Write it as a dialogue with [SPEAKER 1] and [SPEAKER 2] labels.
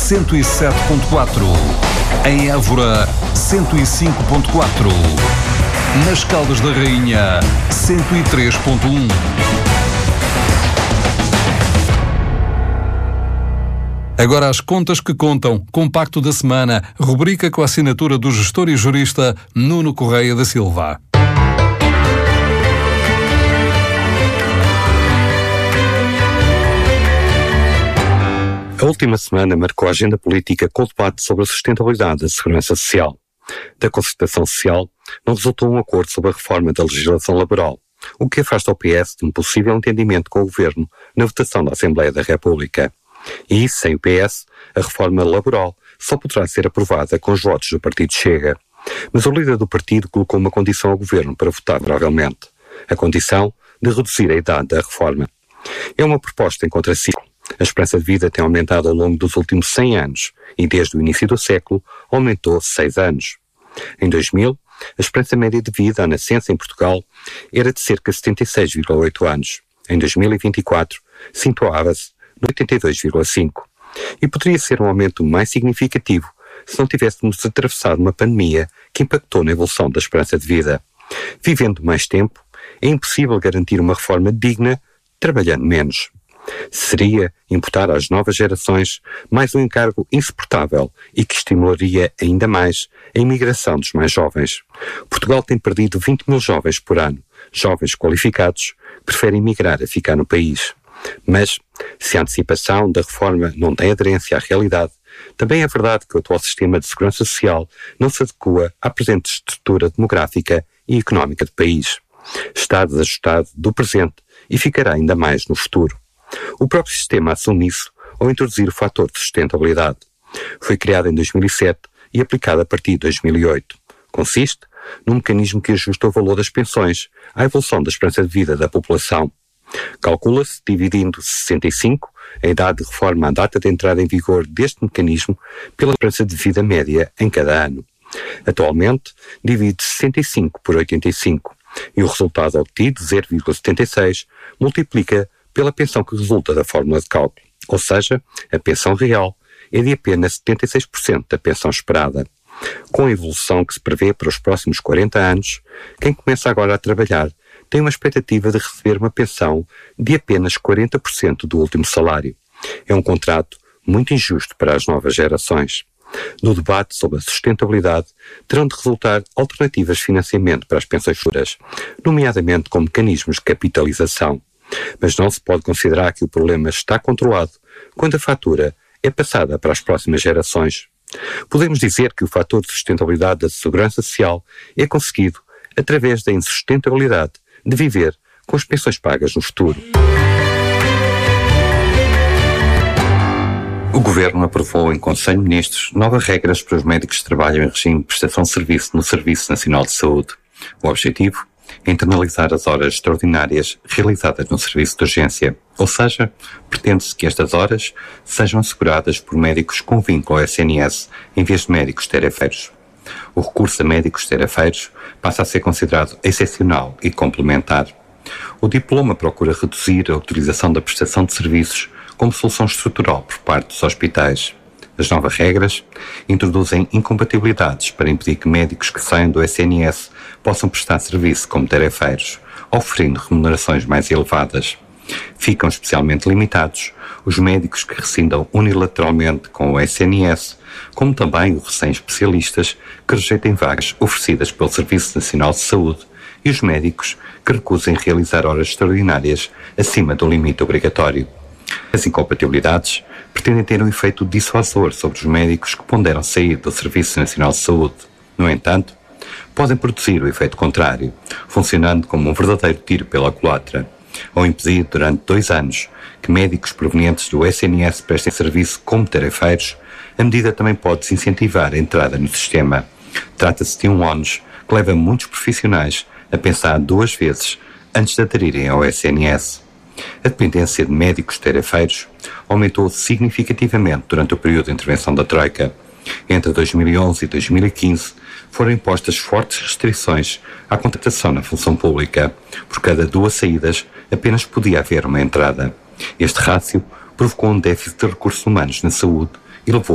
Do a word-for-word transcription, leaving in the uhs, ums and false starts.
[SPEAKER 1] cento e sete ponto quatro. Em Évora, cento e cinco ponto quatro. Nas Caldas da Rainha, cento e três ponto um. Agora as contas que contam, compacto da semana, rubrica com a assinatura do gestor e jurista Nuno Correia da Silva.
[SPEAKER 2] A última semana marcou a agenda política com o debate sobre a sustentabilidade da segurança social. Da concertação social não resultou um acordo sobre a reforma da legislação laboral, o que afasta o P S de um possível entendimento com o Governo na votação da Assembleia da República. E, sem o P S, a reforma laboral só poderá ser aprovada com os votos do Partido Chega. Mas o líder do partido colocou uma condição ao Governo para votar favoravelmente: a condição de reduzir a idade da reforma. É uma proposta em contraciclo. A esperança de vida tem aumentado ao longo dos últimos cem anos e, desde o início do século, aumentou seis anos. Em dois mil, a esperança média de vida à nascença em Portugal era de cerca de setenta e seis vírgula oito anos. Em dois mil e vinte e quatro, situava-se no oitenta e dois vírgula cinco. E poderia ser um aumento mais significativo se não tivéssemos atravessado uma pandemia que impactou na evolução da esperança de vida. Vivendo mais tempo, é impossível garantir uma reforma digna trabalhando menos. Seria imputar às novas gerações mais um encargo insuportável e que estimularia ainda mais a imigração dos mais jovens. Portugal tem perdido vinte mil jovens por ano, jovens qualificados que preferem migrar a ficar no país. Mas, se a antecipação da reforma não tem aderência à realidade, também é verdade que o atual sistema de segurança social não se adequa à presente estrutura demográfica e económica do país. Está desajustado do presente e ficará ainda mais no futuro. O próprio sistema assume isso ao introduzir o fator de sustentabilidade. Foi criado em dois mil e sete e aplicado a partir de dois mil e oito. Consiste num mecanismo que ajusta o valor das pensões à evolução da esperança de vida da população. Calcula-se, dividindo sessenta e cinco, a idade de reforma à data de entrada em vigor deste mecanismo, pela esperança de vida média em cada ano. Atualmente, divide sessenta e cinco por oitenta e cinco e o resultado obtido, zero vírgula setenta e seis, multiplica pela pensão que resulta da fórmula de cálculo, ou seja, a pensão real é de apenas setenta e seis por cento da pensão esperada. Com a evolução que se prevê para os próximos quarenta anos, quem começa agora a trabalhar tem uma expectativa de receber uma pensão de apenas quarenta por cento do último salário. É um contrato muito injusto para as novas gerações. No debate sobre a sustentabilidade, terão de resultar alternativas de financiamento para as pensões futuras, nomeadamente com mecanismos de capitalização. Mas não se pode considerar que o problema está controlado quando a fatura é passada para as próximas gerações. Podemos dizer que o fator de sustentabilidade da segurança social é conseguido através da insustentabilidade de viver com as pensões pagas no futuro. O Governo aprovou em Conselho de Ministros novas regras para os médicos que trabalham em regime de prestação de serviço no Serviço Nacional de Saúde. O objetivo é internalizar as horas extraordinárias realizadas no serviço de urgência, ou seja, pretende-se que estas horas sejam asseguradas por médicos com vínculo ao S N S em vez de médicos tarefeiros. O recurso a médicos tarefeiros passa a ser considerado excepcional e complementar. O diploma procura reduzir a utilização da prestação de serviços como solução estrutural por parte dos hospitais. As novas regras introduzem incompatibilidades para impedir que médicos que saiam do S N S possam prestar serviço como tarefeiros, oferecendo remunerações mais elevadas. Ficam especialmente limitados os médicos que rescindam unilateralmente com o S N S, como também os recém-especialistas que rejeitem vagas oferecidas pelo Serviço Nacional de Saúde e os médicos que recusem realizar horas extraordinárias acima do limite obrigatório. As incompatibilidades pretendem ter um efeito dissuasor sobre os médicos que ponderam sair do Serviço Nacional de Saúde. No entanto, podem produzir o efeito contrário, funcionando como um verdadeiro tiro pela culatra. Ao impedir durante dois anos que médicos provenientes do S N S prestem serviço como tarefeiros, a medida também pode desincentivar a entrada no sistema. Trata-se de um ónus que leva muitos profissionais a pensar duas vezes antes de aderirem ao S N S. A dependência de médicos tarefeiros aumentou significativamente durante o período de intervenção da Troika. Entre dois mil e onze e dois mil e quinze foram impostas fortes restrições à contratação na função pública. Por cada duas saídas, apenas podia haver uma entrada. Este rácio provocou um déficit de recursos humanos na saúde e levou